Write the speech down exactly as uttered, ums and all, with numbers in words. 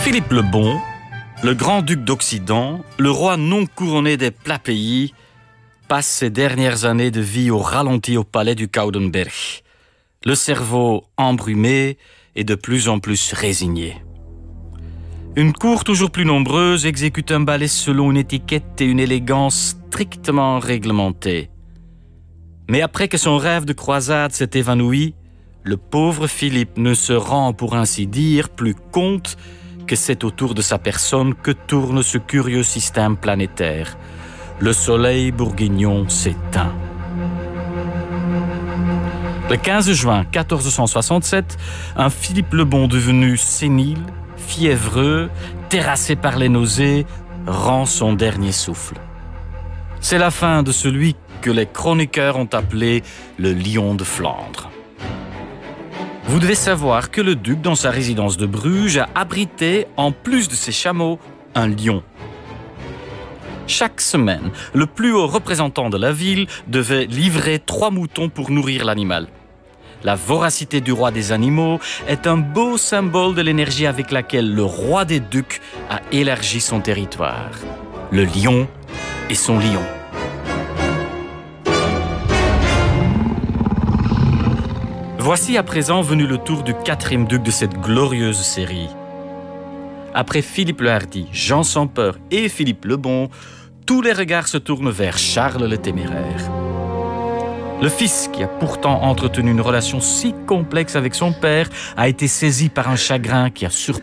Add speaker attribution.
Speaker 1: Philippe le Bon, le grand-duc d'Occident, le roi non couronné des plats pays, passe ses dernières années de vie au ralenti au palais du Koudenberg, le cerveau embrumé et de plus en plus résigné. Une cour toujours plus nombreuse exécute un ballet selon une étiquette et une élégance strictement réglementées. Mais après que son rêve de croisade s'est évanoui, le pauvre Philippe ne se rend, pour ainsi dire, plus compte que c'est autour de sa personne que tourne ce curieux système planétaire. Le soleil bourguignon s'éteint. Le quinze juin mille quatre cent soixante-sept, un Philippe le Bon devenu sénile, fiévreux, terrassé par les nausées, rend son dernier souffle. C'est la fin de celui que les chroniqueurs ont appelé le lion de Flandre. Vous devez savoir que le duc, dans sa résidence de Bruges, a abrité, en plus de ses chameaux, un lion. Chaque semaine, le plus haut représentant de la ville devait livrer trois moutons pour nourrir l'animal. La voracité du roi des animaux est un beau symbole de l'énergie avec laquelle le roi des ducs a élargi son territoire. Le lion et son lion. Voici à présent venu le tour du quatrième duc de cette glorieuse série. Après Philippe le Hardi, Jean sans peur et Philippe le Bon, tous les regards se tournent vers Charles le Téméraire. Le fils, qui a pourtant entretenu une relation si complexe avec son père, a été saisi par un chagrin qui a surpris